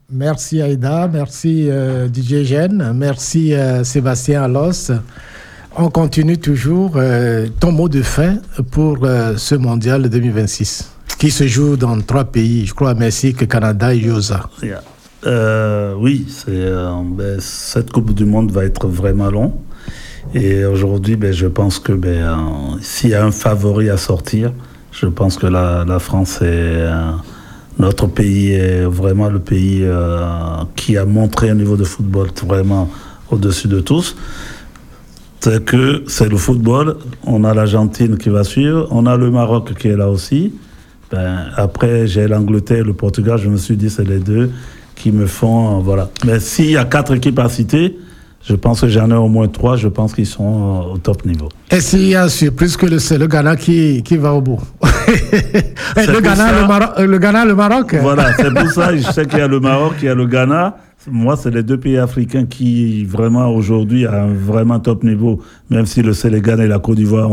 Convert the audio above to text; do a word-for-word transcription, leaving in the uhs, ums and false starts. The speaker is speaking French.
Merci Aïda, merci euh, D J Gene, merci euh, Sébastien Alos. On continue toujours. Euh, ton mot de fin pour euh, ce mondial deux mille vingt-six qui se joue dans trois pays, je crois, Mexique, Canada et U S A. Yeah. Euh, oui, c'est, euh, ben, cette Coupe du Monde va être vraiment longue. Et aujourd'hui, ben, je pense que ben, euh, s'il y a un favori à sortir, je pense que la, la France est... Euh, notre pays est vraiment le pays euh, qui a montré un niveau de football vraiment au-dessus de tous. C'est que c'est le football. On a l'Argentine qui va suivre. On a le Maroc qui est là aussi. Ben, après, j'ai l'Angleterre et le Portugal. Je me suis dit, c'est les deux qui me font... Euh, voilà. Mais s'il y a quatre équipes à citer, je pense que j'en ai au moins trois. Je pense qu'ils sont euh, au top niveau. Et s'il y a surprise que le, c'est le Ghana qui, qui va au bout. le, Ghana, ça, le, Maro- le Ghana, le Maroc. Voilà, c'est pour ça. Je sais qu'il y a le Maroc, il y a le Ghana. Moi, c'est les deux pays africains qui, vraiment, aujourd'hui, ont un vraiment top niveau. Même si le Sénégal et la Côte d'Ivoire